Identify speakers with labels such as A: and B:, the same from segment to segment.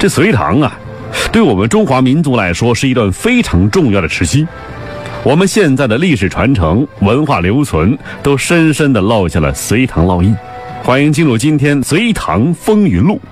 A: 这隋唐啊，对我们中华民族来说是一段非常重要的时期。我们现在的历史传承、文化留存，都深深地烙下了隋唐烙印。欢迎进入今天《隋唐风云录》。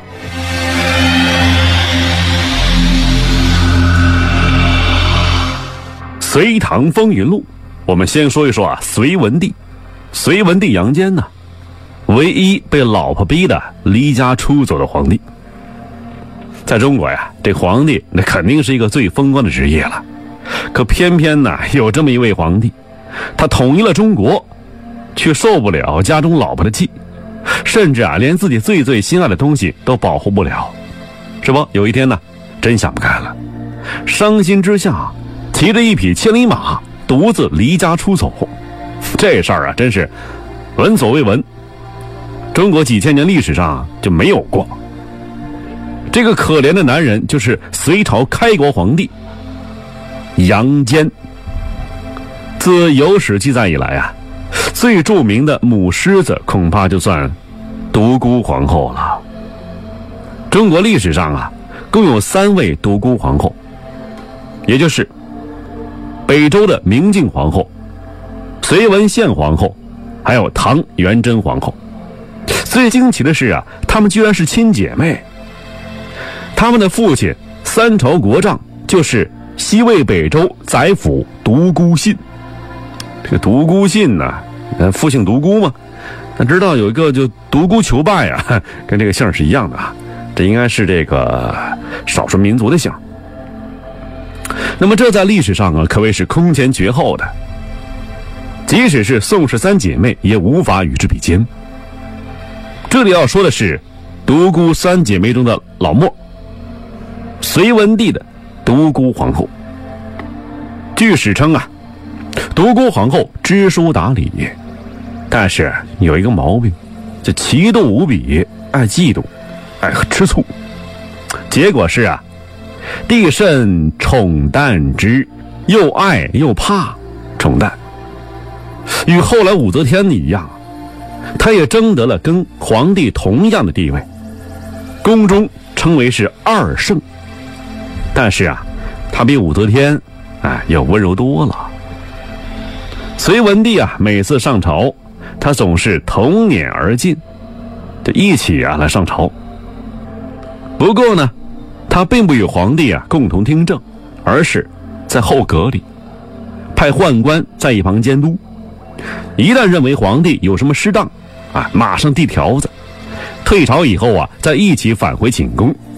A: 隋唐风云录，我们先说一说隋文帝。隋文帝杨坚呢，唯一被老婆逼的离家出走的皇帝。在中国呀，这皇帝那肯定是一个最风光的职业了。可偏偏呢，有这么一位皇帝，他统一了中国，却受不了家中老婆的气，甚至连自己最心爱的东西都保护不了。是不？有一天呢，真想不开了，伤心之下，骑着一匹千里马，独自离家出走。这事儿真是闻所未闻，中国几千年历史上就没有过。这个可怜的男人就是隋朝开国皇帝杨坚。自有史记载以来最著名的母狮子恐怕就算独孤皇后了。中国历史上共有3位独孤皇后，也就是北周的明镜皇后、隋文献皇后，还有唐元贞皇后。最惊奇的是她们居然是亲姐妹。他们的父亲三朝国丈就是西魏北周宰辅独孤信。这个独孤信呢，父姓独孤嘛，他知道有一个就独孤求败跟这个姓是一样的这应该是这个少数民族的姓。那么这在历史上可谓是空前绝后的，即使是宋氏3姐妹也无法与之比肩。这里要说的是独孤3姐妹中的老默，隋文帝的独孤皇后。据史称独孤皇后知书达理，但是有一个毛病，就奇妒无比，爱嫉妒，爱吃醋。结果是帝甚宠淡之，又爱又怕宠淡。与后来武则天一样，他也争得了跟皇帝同样的地位，宫中称为是2圣。但是他比武则天要温柔多了。隋文帝每次上朝，他总是同辇而进，就一起来上朝。不过呢，他并不与皇帝共同听政，而是在后阁里派宦官在一旁监督。一旦认为皇帝有什么失当马上递条子，退朝以后再一起返回寝宫，